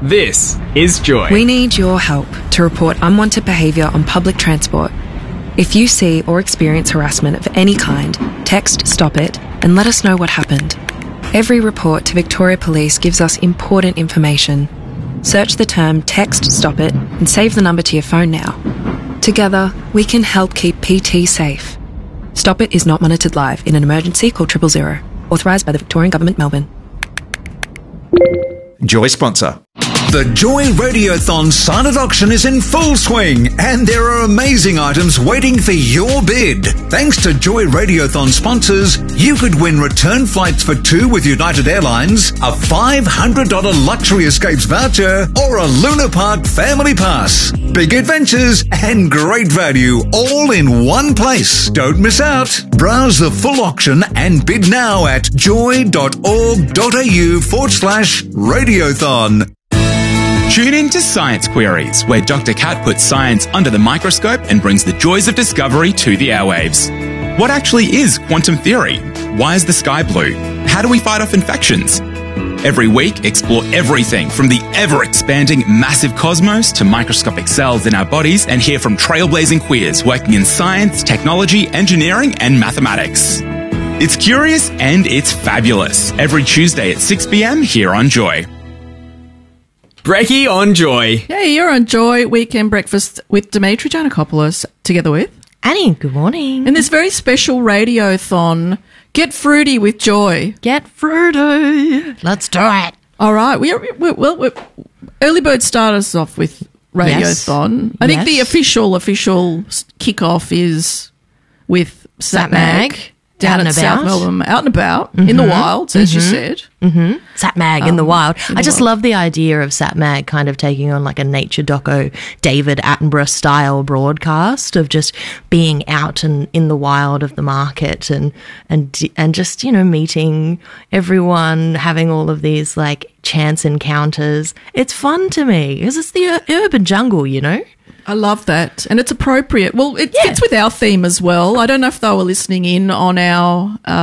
This is Joy. We need your help to report unwanted behaviour on public transport. If you see or experience harassment of any kind, text Stop It and let us know what happened. Every report to Victoria Police gives us important information. Search the term Text Stop It and save the number to your phone now. Together, we can help keep PT safe. Stop It is not monitored live. In an emergency, call 000. Authorised by the Victorian Government, Melbourne. Joy sponsor. The Joy Radiothon silent auction is in full swing and there are amazing items waiting for your bid. Thanks to Joy Radiothon sponsors, you could win return flights for 2 with United Airlines, a $500 luxury escapes voucher, or a Luna Park family pass. Big adventures and great value all in one place. Don't miss out. Browse the full auction and bid now at joy.org.au/radiothon. Tune in to Science Queries, where Dr. Kat puts science under the microscope and brings the joys of discovery to the airwaves. What actually is quantum theory? Why is the sky blue? How do we fight off infections? Every week, explore everything from the ever-expanding massive cosmos to microscopic cells in our bodies and hear from trailblazing queers working in science, technology, engineering and mathematics. It's curious and it's fabulous. Every Tuesday at 6 p.m. here on Joy. Brekkie on Joy. Hey, you're on Joy Weekend Breakfast with Dimitri Giannakopoulos, together with Annie. Good morning. in this very special radiothon. Get fruity with Joy. Get fruity. Let's do it. All right. We're Early Bird started us off with radiothon. I think the official kickoff is with SatMag. Down at South Melbourne, out and about, in the wilds, as you said. SatMag in the wild. I just love the idea of SatMag kind of taking on like a nature doco, David Attenborough style broadcast of just being out and in the wild of the market and just, you know, meeting everyone, having all of these like chance encounters. It's fun to me because it's the urban jungle, you know. I love that. And it's appropriate. Well, it fits with our theme as well. I don't know if they were listening in on our